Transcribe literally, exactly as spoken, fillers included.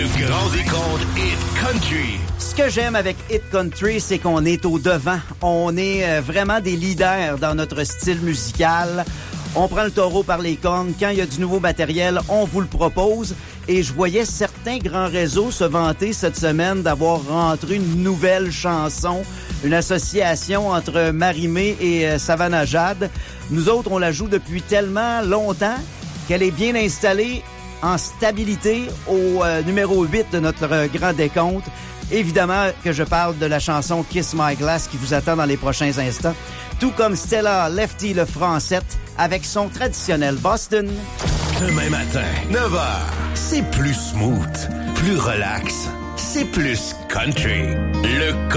Le grand décompte Hit Country. Ce que j'aime avec Hit Country, c'est qu'on est au devant. On est vraiment des leaders dans notre style musical. On prend le taureau par les cornes. Quand il y a du nouveau matériel, on vous le propose. Et je voyais certains grands réseaux se vanter cette semaine d'avoir rentré une nouvelle chanson, une association entre Marie-Mé et Savannah Jade. Nous autres, on la joue depuis tellement longtemps qu'elle est bien installée en stabilité au euh, numéro huit de notre euh, grand décompte. Évidemment que je parle de la chanson Kiss My Glass qui vous attend dans les prochains instants. Tout comme Stella Lefty le Francette avec son traditionnel Boston. Demain matin, neuf heures, c'est plus smooth, plus relax, c'est plus country. Le